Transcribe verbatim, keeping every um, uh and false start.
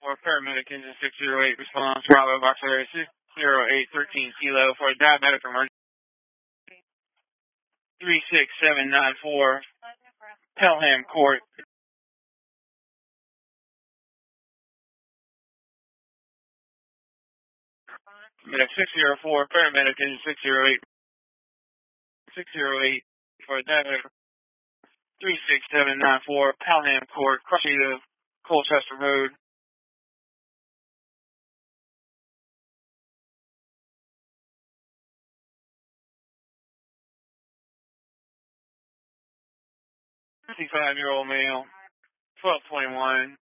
for paramedic engine six zero eight response, Bravo Box Area six zero eight thirteen Kilo for a diabetic emergency. three six seven nine four Pelham Court. Medic six zero four, paramedic engine six zero eight, six zero eight for a diabetic three six seven nine four Pelham Court, Crossview, Colchester Road. fifty-five-year-old male, twelve twenty-one,